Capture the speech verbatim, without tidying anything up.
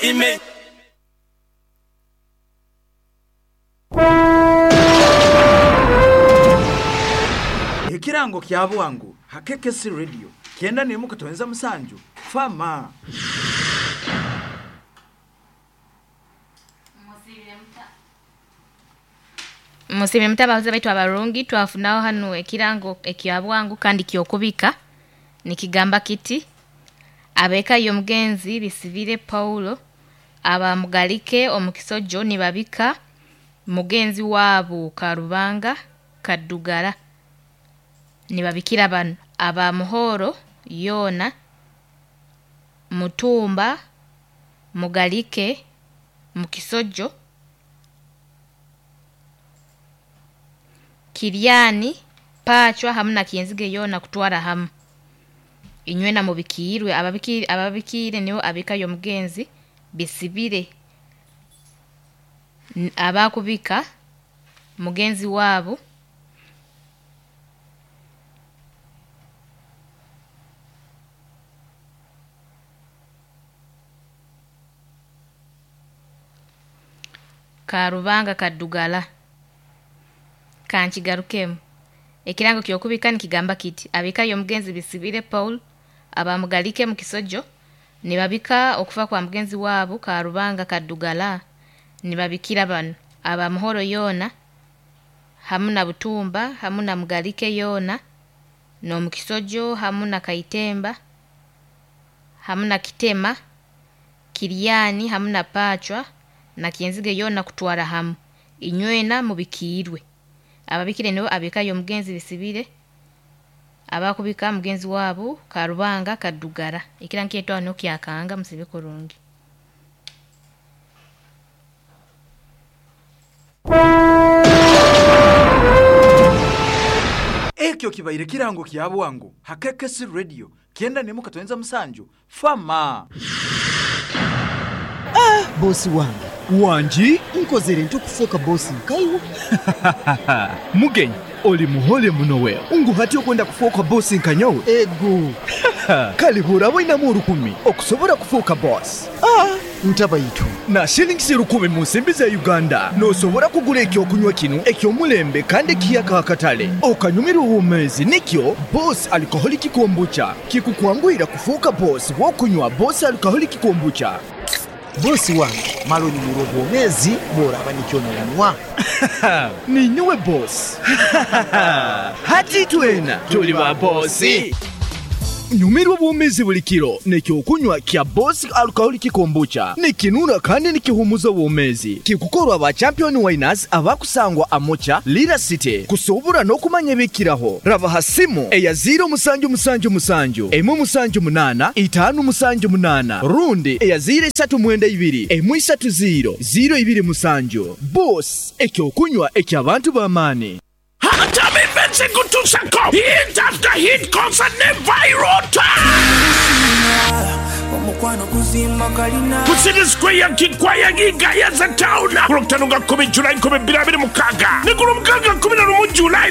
ime Ekirango kya bwangu Hakekesi Radio kienda ne mukatoenza musanju fama Musime mtabaza baitu abarungi twafunaho hanu ekirango ekya bwangu kandi kyokubika nikigamba kiti abeka yo mugenzi bisibire Paulo abamugalike omukisojo nibabika mugenzi wabo Karubanga Kadugala nibabikira bano abamuhoro Yona Mutumba Mugalike Mukisojo Kiriani Pachwa hamuna kienzige Yona kutwara hamu inywena mubikirwe ababikire ababikire niyo abika yo mugenzi bisibire abakubika mugenzi wabo Karubanga Kadugala kanchigarukemu ekirango kyokubika nikigamba kiti abika yo mugenzi bisibire Paul abamugalike mukisojo nibabika okufa kwa mugenzi wabo Karubanga Kadugala nibabikira bano abamuhoro Yona hamuna Butumba hamuna Mugalike Yona no mukisojo hamuna Kaitemba hamuna Kitema Kiriani hamuna Pachwa na kienzige Yona kutwara hamu inywena mubikirwe ababikire nibo abika yo mugenzi bisibire abakubika mugenzi wabo Karubanga Kadugara ikiranki eto ano kyakanga musibe kurungi Ekyo kibaire kirango kya bwangu Hakekesi Radio kienda ne mukatoenza musanju fama Ah, bosi wangu Wanji nkozere ntukufoka bosi nkaiwo Mugenyi oli muhole munowe ungu hati okwenda kufuuka boss nkanyowe ego kali burabo inamu urukumi okusobora kufuuka boss ah ntaba yitu na shillings rukumi mu nsimbi za Uganda no sobora kugura ekyo kunywa kinu ekyo mulembe kandi kiyaka akatale okanyumira ubumenzi nikyo boss alcoholic kombucha kikukwangwira kufuuka boss wokunywa boss alcoholic kombucha bosi wangu maloni murobo mezi bora abanikyo nyanwa ni nyuwe boss hati twena tuli ba bossi nyumirwa bumezi buli kiro nekyo okunywa kya boss alcoholic kombucha nikinuna kandi nikihumuza bumezi kikukorwa ba champion winners abakusangwa amocha Lira City kusobura no kumanya bikiraho raba hasimu eya zero musanju musanju musanju emu musanju munana itanu musanju munana rundi eya zero tatu mwenda ibiri emu isatu zero zero ibiri musanju boss ekyo okunywa ekya abantu bamani Hatami Bensi Kutusako hit after hit concert Nevairota Kusini Square ya Kikwaya Giga ya za Tauna Kuruktanuga kumi Julai kumi birabiri mukaga Nikuru mukaga kumi na rumu Julai